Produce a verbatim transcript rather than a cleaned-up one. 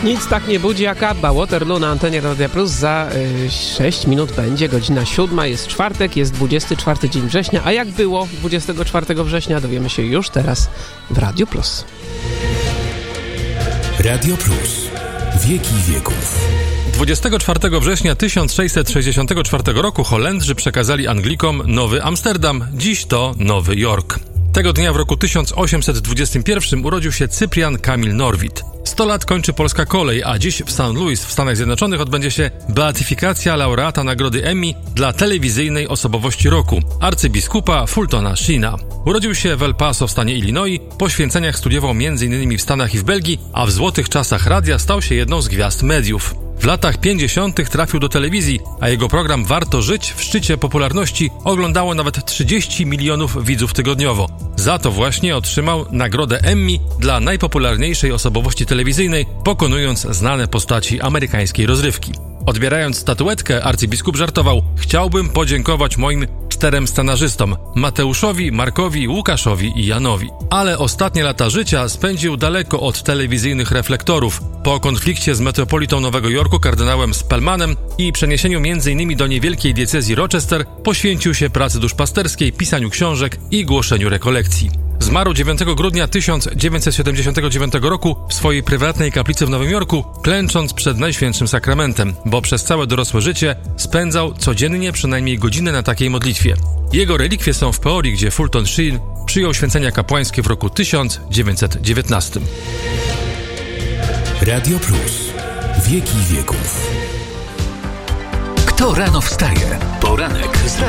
Nic tak nie budzi jak ABBA. Waterloo na antenie Radia Plus. Za y, sześć minut będzie godzina siódma. Jest czwartek, jest dwudziesty czwarty dzień września. A jak było dwudziestego czwartego września, dowiemy się już teraz w Radiu Plus. Radio Plus. Wieki wieków. dwudziestego czwartego września tysiąc sześćset sześćdziesiątego czwartego roku Holendrzy przekazali Anglikom Nowy Amsterdam, dziś to Nowy Jork. Tego dnia w roku tysiąc osiemset dwudziestym pierwszym urodził się Cyprian Kamil Norwid. sto lat kończy polska kolej, a dziś w Saint Louis w Stanach Zjednoczonych odbędzie się beatyfikacja laureata nagrody Emmy dla telewizyjnej osobowości roku, arcybiskupa Fultona Sheena. Urodził się w El Paso w stanie Illinois, po święceniach studiował między innymi w Stanach i w Belgii, a w złotych czasach radia stał się jedną z gwiazd mediów. W latach pięćdziesiątych trafił do telewizji, a jego program Warto Żyć w szczycie popularności oglądało nawet trzydzieści milionów widzów tygodniowo. Za to właśnie otrzymał nagrodę Emmy dla najpopularniejszej osobowości telewizyjnej, pokonując znane postaci amerykańskiej rozrywki. Odbierając statuetkę, arcybiskup żartował: chciałbym podziękować moim czterem scenarzystom: Mateuszowi, Markowi, Łukaszowi i Janowi. Ale ostatnie lata życia spędził daleko od telewizyjnych reflektorów. Po konflikcie z metropolitą Nowego Jorku, kardynałem Spellmanem i przeniesieniu między innymi do niewielkiej diecezji Rochester, poświęcił się pracy duszpasterskiej, pisaniu książek i głoszeniu rekolekcji. Zmarł dziewiątego grudnia tysiąc dziewięćset siedemdziesiątego dziewiątego roku w swojej prywatnej kaplicy w Nowym Jorku, klęcząc przed Najświętszym Sakramentem, bo przez całe dorosłe życie spędzał codziennie przynajmniej godzinę na takiej modlitwie. Jego relikwie są w Peorii, gdzie Fulton Sheen przyjął święcenia kapłańskie w roku tysiąc dziewięćset dziewiętnastym. Radio Plus. Wieki wieków. Kto rano wstaje? Poranek z